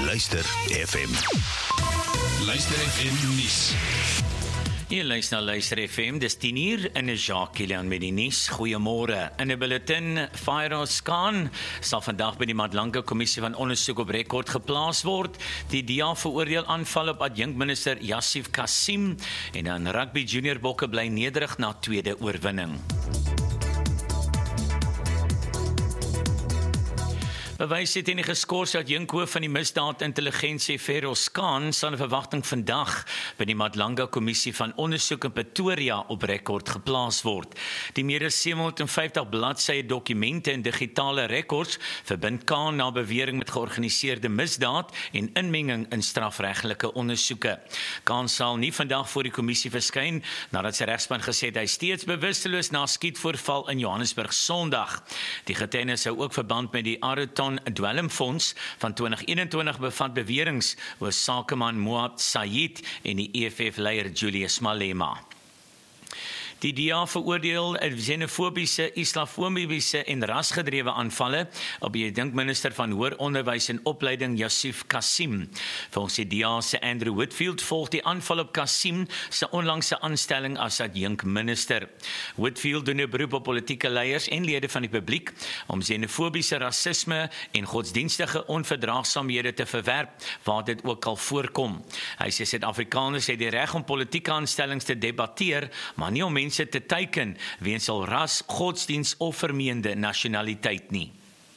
Luister FM. Luister FM nuus. Jy luister na Luister FM, dis 10:00 in 'n Jacques Kilian met die nuus. Goeiemôre. In 'n bulletin, Firoz Khan sal vandag by die Madlanga Kommissie van Ondersoek op rekord geplaas word. Die DA veroordeel aanval op adjunkminister Yusuf Kassim en dan rugby junior bokke bly nederig na tweede oorwinning. Bewys het in die geskorse adjunkhoof van die misdaadintelligensie Firoz Khan sal 'n verwagting vandag by die Madlanga Kommissie van Ondersoek in Pretoria op rekord geplaas word. Die meer as 750 bladsye dokumente en digitale rekords verbind Khan na bewering met georganiseerde misdaad en inmenging in strafregtelike ondersoeke. Khan sal nie vandag voor die kommissie verskyn nadat sy regspan gesê het hy steeds bewusteloos na skietvoorval in Johannesburg Sondag. Die getuienis hou ook verband met die Aruton Dwelmfonds van 2021 bevat beweringe oor sakeman Moab Sayid en die EFF-leier Julius Malema. Die DA veroordeel xenofobiese, islamofobiese en rasgedrewe aanvalle op die dinkminister van Hoër Onderwys en Opleiding Yusuf Kassim. Volgens die DA se Andrew Whitfield volg die aanval op Kassim se onlangse aanstelling as adjunkminister. Whitfield doen 'n beroep op politieke leiers en lede van die publiek om xenofobiese rasisme en godsdienstige onverdraagsaamhede te verwerp waar dit ook al voorkom. Hy sê Suid-Afrikaners het die reg om politieke aanstellings te debatteer, maar nie om mense te teiken weens al ras, godsdiens of vermeende nasionaliteit nie.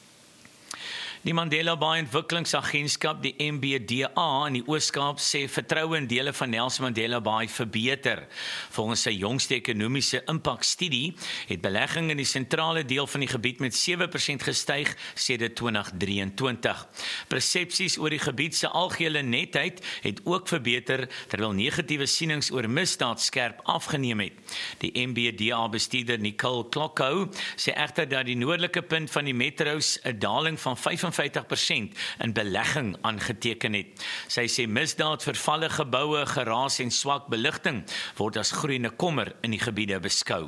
Die Mandela Bay Ontwikkelingsagentskap, die MBDA in die Oos-Kaap sê vertroue in dele van Nelson Mandela Bay verbeter. Volgens sy jongste ekonomiese impakstudie het belegging in die sentrale deel van die gebied met 7% gestyg sedert 2023. Persepsies oor die gebied se algehele netheid het ook verbeter terwyl negatiewe sienings oor misdaad skerp afgeneem het. Die MBDA bestuurder Nicole Klokkou sê egter dat die noordelike punt van die metro's 'n daling van 55% in belegging aangeteken het. Sy sê misdaad, vervalle geboue, geraas en swak beligting word as groeiende kommer in die gebiede beskou.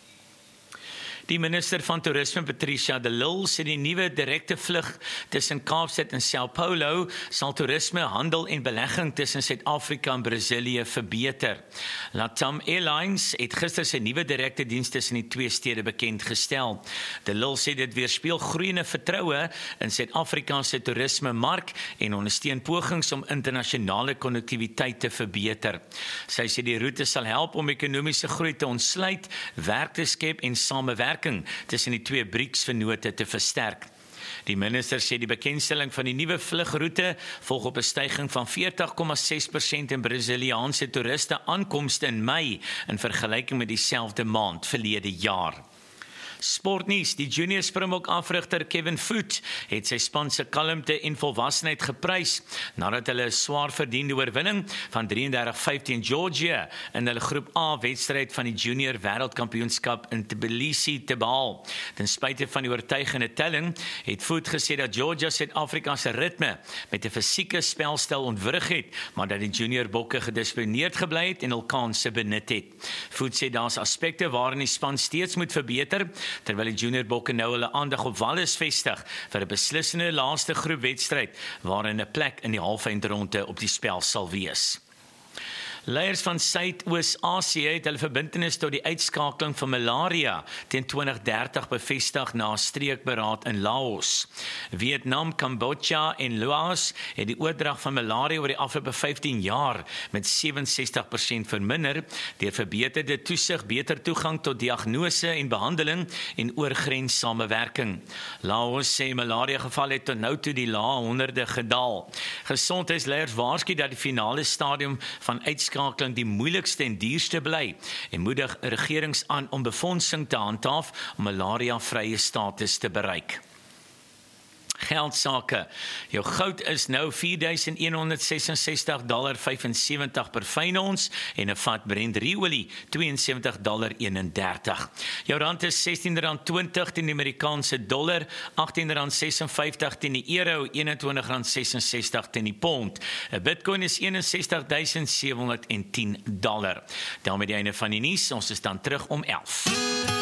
Die minister van Toerisme, Patricia de Lille, sê die nuwe direkte vlug tussen Kaapstad en Sao Paulo sal toerisme, handel en belegging tussen Suid-Afrika en Brasilië verbeter. Latam Airlines het gister sy nuwe direkte diens tussen die twee stede bekend gestel. De Lille sê dit weerspieël groeiende vertroue in Suid-Afrika se toerismemark en ondersteun pogings om internasionale konnektiwiteit te verbeter. Sy sê die roete sal help om ekonomiese groei te ontsluit, werk te skep en samewerking tussen die twee BRICS-vennote te versterk. Die minister sê die bekendstelling van die nuwe vlugroete volg op 'n styging van 40,6% in Brasiliaanse toeriste aankomste in Mei in vergelyking met dieselfde maand verlede jaar. Sportnuus, die junior Springbok afrigter Kevin Foot het sy span se kalmte en volwassenheid geprys nadat hulle 'n swaar verdiende oorwinning van 33-5 teen Georgia in hulle groep A wedstryd van die junior wêreldkampioenskap in Tbilisi te behaal. Ten spyte van die oortuigende telling het Foot gesê dat Georgia Suid-Afrika se ritme met 'n fisieke spelstyl ontwrig het, maar dat die junior bokke gedissiplineerd gebly het en hul kansse benut het. Foot sê daar's aspekte waarin die span steeds moet verbeter, terwyl die junior bokke nou hulle aandag op Wallis vestig vir 'n beslissende laaste groepwedstryd waarin 'n plek in die halfeindronde op die spel sal wees. Leiers van Suidoos-Asië het hulle verbintenis tot die uitskakeling van malaria teen 2030 bevestig na 'n streekberaad in Laos. Vietnam, Kambodja en Laos het die oordrag van malaria oor die afgelope 15 jaar met 67% verminder deur verbeterde toesig, beter toegang tot diagnose en behandeling en oorgrens samewerking. Laos sê malaria gevalle het tot nou toe die lae honderde gedaal. Gesondheidsleiers waarsku dat die finale stadium van uitskakeling die moeilikste en duurste bly en moedig regerings aan om befondsing te handhaaf om malaria-vrye status te bereik. Geldsake. Jou goud is nou $4,166.75 per fyn ons en 'n vat Brent olie $72.31. Jou rand is R16.20 teen die Amerikaanse dollar, R18.56 teen die euro, R21.66 teen die pond. 'n Bitcoin is $61.710. Daarmee die einde van die nuus. Ons is dan terug om 11.